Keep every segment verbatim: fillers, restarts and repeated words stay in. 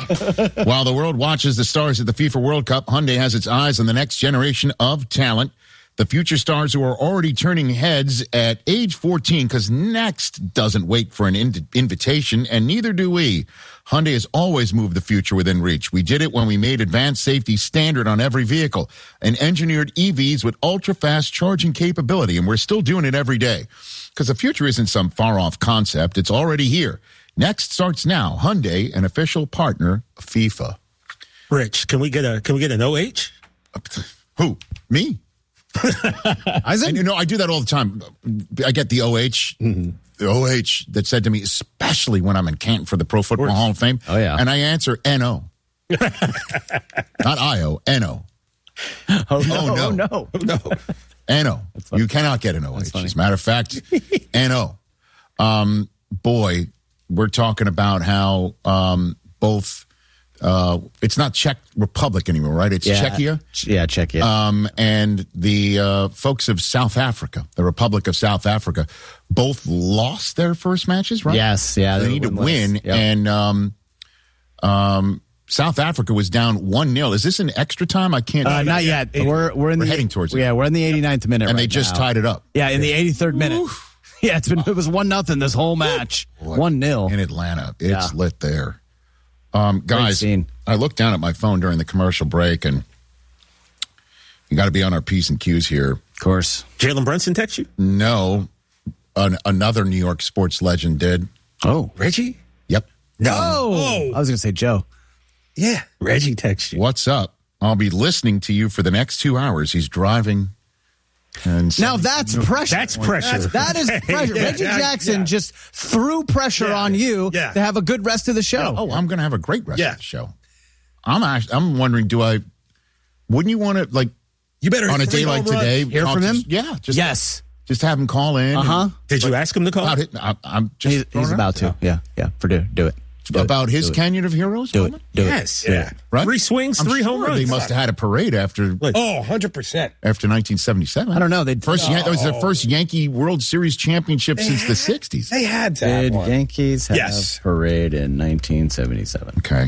While the world watches the stars at the FIFA World Cup, Hyundai has its eyes on the next generation of talent. The future stars who are already turning heads at age fourteen, because next doesn't wait for an in- invitation, and neither do we. Hyundai has always moved the future within reach. We did it when we made advanced safety standard on every vehicle and engineered E Vs with ultra-fast charging capability, and we're still doing it every day. Because the future isn't some far-off concept. It's already here. Next starts now. Hyundai, an official partner of FIFA. Rich, can we get a can we get an O H? Who? Me? I you know, I do that all the time. I get the O H, mm-hmm. the O H that said to me, especially when I'm in Canton for the Pro Football Hall of Fame. Oh, yeah. And I answer N O. Not I O, N O. Oh, no. Oh, no. Oh, no. Oh, no. N O. You cannot get an O H. As a matter of fact, N O. Um, boy, we're talking about how um, both... Uh, it's not Czech Republic anymore, right? It's yeah. Czechia. Yeah, Czechia. Um, and the uh, folks of South Africa, the Republic of South Africa, both lost their first matches, right? Yes, yeah. They, they need to win. Yep. And um, um, South Africa was down one nil. Is this an extra time? I can't. Uh, not yet. It, we're we're in we're the heading towards it. Yeah, we're in the eighty-ninth minute, and right they just now. tied it up. Yeah, in the eighty-third minute. Oof. Yeah, it's been it was one nothing this whole match. One nil in Atlanta. It's yeah. lit there. Um, guys, I looked down at my phone during the commercial break, and you got to be on our P's and Q's here. Of course. Jalen Brunson text you? No. An, another New York sports legend did. Oh. Reggie? Yep. No. Oh. I was going to say Joe. Yeah. Reggie texts you. What's up? I'll be listening to you for the next two hours. He's driving. And now that's pressure. That's pressure. That's, that is pressure. yeah, Reggie yeah, Jackson yeah. just threw pressure yeah, on you yeah. to have a good rest of the show. Yeah. Oh, I'm going to have a great rest yeah. of the show. I'm actually, I'm wondering, do I, wouldn't you want to, like, you better on a day like today, hear from him? To, yeah. Just, yes. Just have him call in. Uh huh. Did you ask him to call? It, I, I'm just. He's, he's about to. Yeah. Yeah. For do, do it. Do about it. his do Canyon it. of Heroes? Do moment? it. Do yes. it. Yeah. Right? Three swings, I'm three sure home runs. They must have had a parade after. Oh, one hundred percent. After nineteen seventy-seven. I don't know. They first. oh. That was their first Yankee World Series championship they since had, the sixties. They had to Did have one. Yankees have yes. a parade in nineteen seventy-seven? Okay.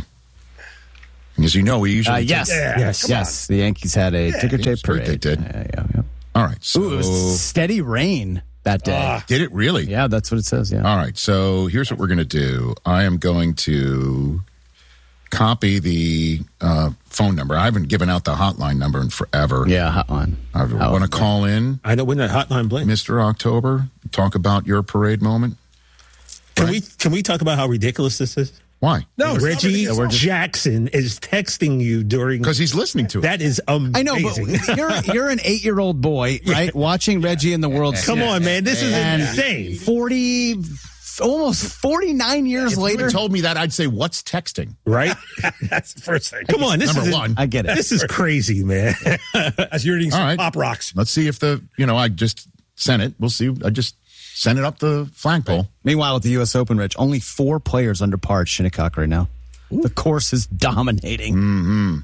As you know, we usually. Uh, yes. Yeah, yes. Yes. On. The Yankees had a yeah, ticker tape parade. They did. Yeah, yeah, yeah. All right. So Ooh, it was steady rain that day. Uh, did it really? Yeah, that's what it says. Yeah. All right. So here's what we're going to do. I am going to copy the uh, phone number. I haven't given out the hotline number in forever. Yeah, hotline. I want to call in. I know when that hotline blinks. Mister October, talk about your parade moment. Can right? we can we talk about how ridiculous this is? Why? No, Reggie yeah, just... Jackson is texting you during because he's listening to it. That is amazing. I know, but you're you're an eight year old boy, right? Yeah. Watching Reggie in the World Series. Come on, man, this is and insane. Forty, almost forty nine years if later. If you told me that, I'd say, "What's texting?" Right? That's the first thing. Come on, this number is one. I get it. This is crazy, man. As you're eating some right. Pop Rocks. Let's see if the you know I just sent it. We'll see. I just sent it up the flagpole. Right. Meanwhile, at the U S Open, Rich, only four players under par at Shinnecock right now. Ooh. The course is dominating. Mm-hmm.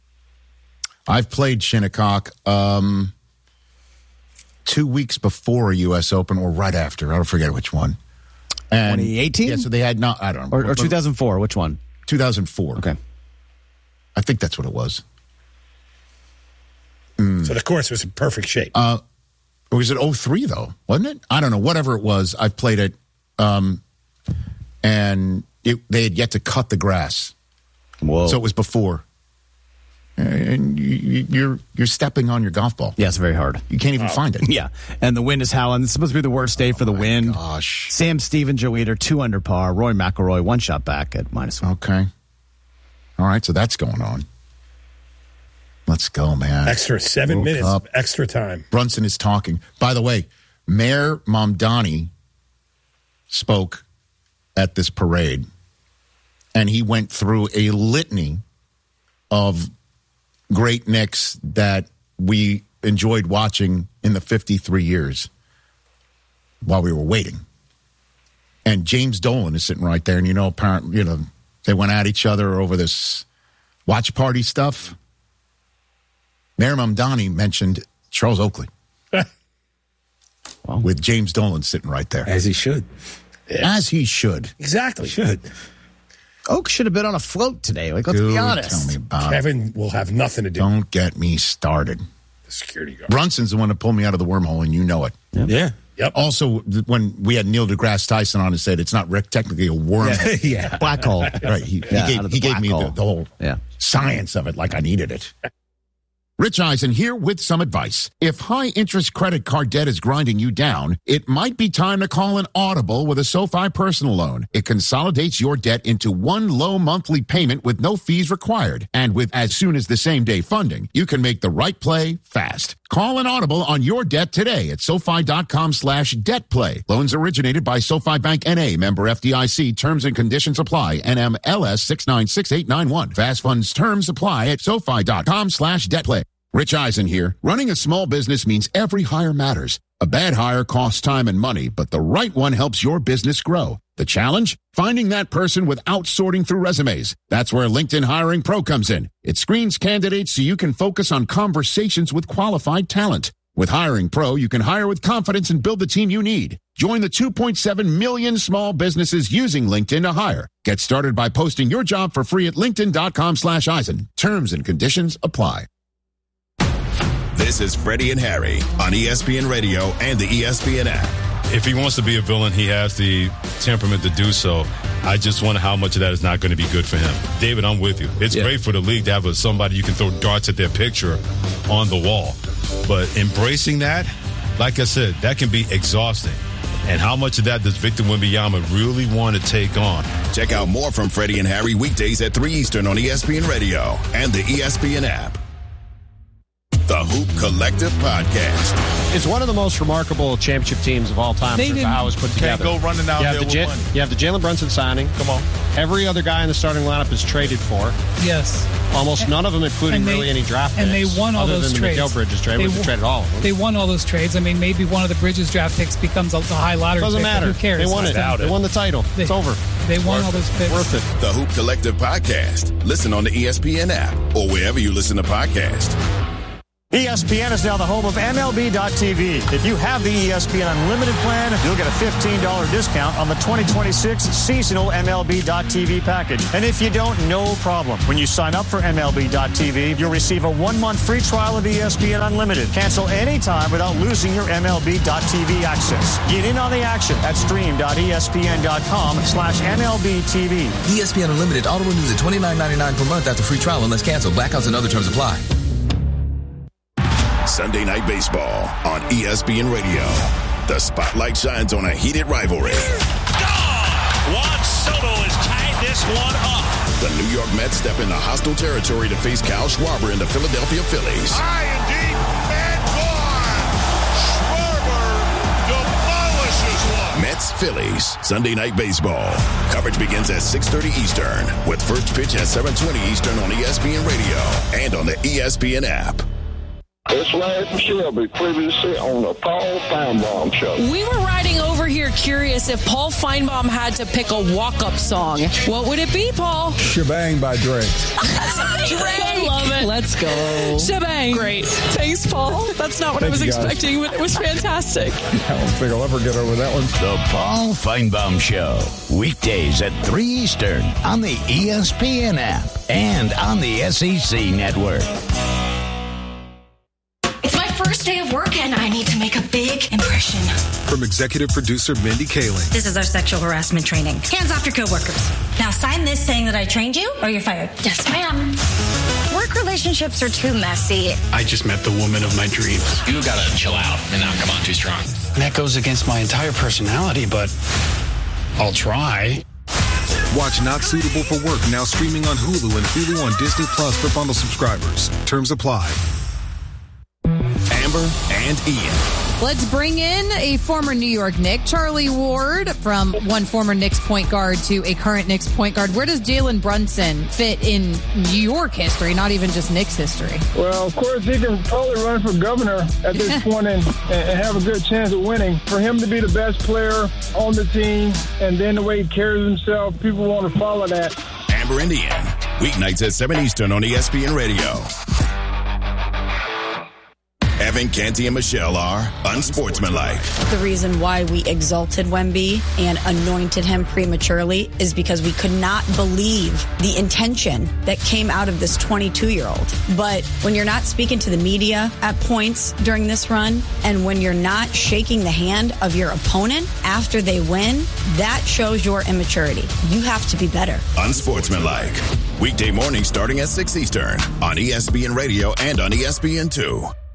I've played Shinnecock um, two weeks before a U S Open or right after. I don't forget which one. twenty eighteen? Yeah, so they had not, I don't know. Or, or two thousand four, which one? two thousand four. Okay. I think that's what it was. Mm. So the course was in perfect shape. Uh, or was it oh three, though? Wasn't it? I don't know. Whatever it was, I've played it. Um, and it, they had yet to cut the grass. Whoa. So it was before. And you, you're you're stepping on your golf ball. Yeah, it's very hard. You can't even oh. find it. Yeah, and the wind is howling. It's supposed to be the worst day oh for the wind. Gosh. Sam Stephen, Joe Eater, two under par. Roy McIlroy, one shot back at minus one. Okay. All right, so that's going on. Let's go, man. Extra seven World minutes Cup. of extra time. Brunson is talking. By the way, Mayor Mamdani spoke at this parade, and he went through a litany of great Knicks that we enjoyed watching in the fifty-three years while we were waiting. And James Dolan is sitting right there, and you know, apparently, you know, they went at each other over this watch party stuff. Mayor Mamdani mentioned Charles Oakley well, with James Dolan sitting right there. As he should. As he should. Exactly. Should. Oak should have been on a float today. Like, let's Dude, be honest. tell me about it. Kevin will have nothing to do. Don't get me started. The security guard. Brunson's the one that pulled me out of the wormhole, and you know it. Yeah. Yep. Also, th- when we had Neil deGrasse Tyson on and said it's not re- technically a wormhole. Yeah. Black hole. Right. He, Yeah, he out of gave, the he gave black me hole. the, the whole Yeah. science of it like I needed it. Rich Eisen here with some advice. If high-interest credit card debt is grinding you down, it might be time to call an audible with a SoFi personal loan. It consolidates your debt into one low monthly payment with no fees required. And with as soon as the same day funding, you can make the right play fast. Call an audible on your debt today at SoFi.com slash debt play. Loans originated by SoFi Bank N A, member F D I C. Terms and conditions apply. N M L S six nine six eight nine one. Fast funds terms apply at SoFi.com slash debt play. Rich Eisen here. Running a small business means every hire matters. A bad hire costs time and money, but the right one helps your business grow. The challenge? Finding that person without sorting through resumes. That's where LinkedIn Hiring Pro comes in. It screens candidates so you can focus on conversations with qualified talent. With Hiring Pro, you can hire with confidence and build the team you need. Join the two point seven million small businesses using LinkedIn to hire. Get started by posting your job for free at linkedin.com slash Eisen. Terms and conditions apply. This is Freddie and Harry on E S P N Radio and the E S P N app. If he wants to be a villain, he has the temperament to do so. I just wonder how much of that is not going to be good for him. David, I'm with you. It's Yeah. great for the league to have a, somebody you can throw darts at their picture on the wall. But embracing that, like I said, that can be exhausting. And how much of that does Victor Wembanyama really want to take on? Check out more from Freddie and Harry weekdays at three Eastern on E S P N Radio and the E S P N app. The Hoop Collective Podcast. It's one of the most remarkable championship teams of all time. They since didn't- how it was put together. Can't go running out you have there the with Ja- money. You have the Jalen Brunson signing. Come on. Every other guy in the starting lineup is traded for. Yes. Almost And- none of them, including and they- really any draft picks. and they won all other those than trades. the Mikal Bridges trade, They which they w- traded all of them. They won all those trades. I mean, maybe one of the Bridges draft picks becomes a, a high lottery Doesn't pick, but matter. Who cares? They won it. It's- They won the title. They- it's over. They won all those picks. Worth it. The Hoop Collective Podcast. Listen on the E S P N app or wherever you listen to podcasts. E S P N is now the home of M L B dot T V. If you have the E S P N Unlimited plan, you'll get a fifteen dollars discount on the twenty twenty-six seasonal M L B dot T V package. And if you don't, no problem. When you sign up for M L B dot T V, you'll receive a one-month free trial of E S P N Unlimited. Cancel anytime without losing your M L B dot T V access. Get in on the action at stream.espn.com slash MLBTV. E S P N Unlimited auto renews at twenty-nine ninety-nine per month after free trial unless canceled. Blackouts and other terms apply. Sunday Night Baseball on E S P N Radio. The spotlight shines on a heated rivalry. Juan Soto has tied this one up. The New York Mets step into hostile territory to face Kyle Schwarber and the Philadelphia Phillies. High and deep, and gone. Schwarber demolishes one. Mets Phillies Sunday Night Baseball. Coverage begins at six thirty Eastern with first pitch at seven twenty Eastern on E S P N Radio and on the E S P N app. It's Larry from Shelby, previously on the Paul Feinbaum Show. We were riding over here curious if Paul Feinbaum had to pick a walk-up song. What would it be, Paul? Shebang by Drake. Drake! I love it. Let's go. Shebang. Great. Thanks, Paul. That's not what Thank I was you, guys. expecting, but it was fantastic. I don't think I'll ever get over that one. The Paul Feinbaum Show. Weekdays at three Eastern on the E S P N app and on the S E C network. It's my first day of work and I need to make a big impression. From executive producer Mindy Kaling. This is our sexual harassment training. Hands off your coworkers. Now sign this saying that I trained you or you're fired. Yes, ma'am. Work relationships are too messy. I just met the woman of my dreams. You gotta chill out and not come on too strong. That goes against my entire personality, but I'll try. Watch Not Suitable for Work now streaming on Hulu and Hulu on Disney Plus for bundle subscribers. Terms apply. Amber and Ian. Let's bring in a former New York Knick, Charlie Ward, from one former Knicks point guard to a current Knicks point guard. Where does Jalen Brunson fit in New York history, not even just Knicks history? Well, of course, he can probably run for governor at this point and, and have a good chance of winning. For him to be the best player on the team and then the way he carries himself, people want to follow that. Amber and Ian. Weeknights at seven Eastern on E S P N Radio. Evan, Canty, and Michelle are unsportsmanlike. The reason why we exalted Wemby and anointed him prematurely is because we could not believe the intention that came out of this twenty-two-year-old. But when you're not speaking to the media at points during this run, and when you're not shaking the hand of your opponent after they win, that shows your immaturity. You have to be better. Unsportsmanlike. Weekday morning starting at six Eastern on E S P N Radio and on E S P N two.